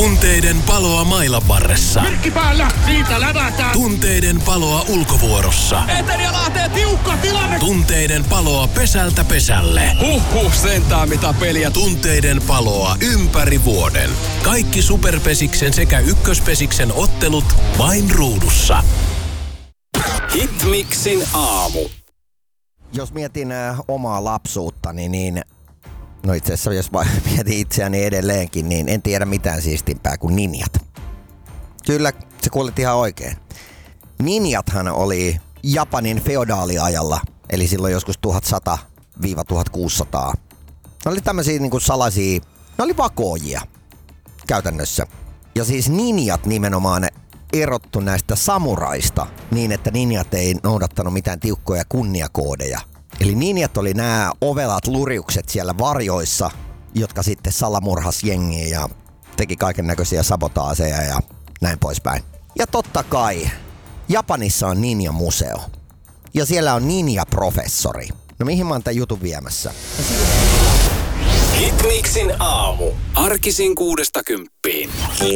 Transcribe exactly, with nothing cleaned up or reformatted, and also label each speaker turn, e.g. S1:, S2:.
S1: Tunteiden paloa mailan varressa.
S2: Merkki päällä, siitä lävätään.
S1: Tunteiden paloa ulkovuorossa.
S2: Eteria lähtee tiukka tilanne.
S1: Tunteiden paloa pesältä pesälle.
S2: Huhhuh, sentään mitä peliä.
S1: Tunteiden paloa ympäri vuoden. Kaikki Superpesiksen sekä Ykköspesiksen ottelut vain ruudussa.
S3: Hitmixin aamu.
S4: Jos mietin äh, omaa lapsuuttani, niin no itse asiassa jos mietin itseäni edelleenkin, niin en tiedä mitään siistimpää kuin ninjat. Kyllä, se kuulit ihan oikein. Ninjathan oli Japanin feodaaliajalla, eli silloin joskus tuhatsata tuhatkuusisataa. Ne oli tämmöisiä niin kuin salaisia, ne oli vakoojia käytännössä. Ja siis ninjat nimenomaan erottu näistä samuraista niin, että ninjat ei noudattanut mitään tiukkoja kunniakoodeja. Eli ninjat oli nämä ovelat luriukset siellä varjoissa, jotka sitten salamurhas jengiä ja teki kaiken näköisiä sabotaaseja ja näin poispäin. Ja totta kai, Japanissa on ninja-museo. Ja siellä on ninja-professori. No mihin mä oon tän jutun viemässä?
S3: Hitmixin aamu. Arkisin kuudesta kymppiin.